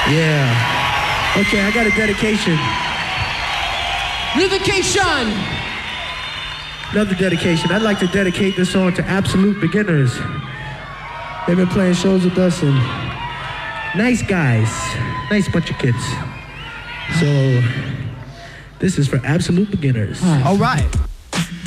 Yeah. Okay, I got a dedication. Dedication. Another dedication. I'd like to dedicate this song to absolute beginners. They've been playing shows with us and nice guys. Nice bunch of kids. So, this is for absolute beginners. All right.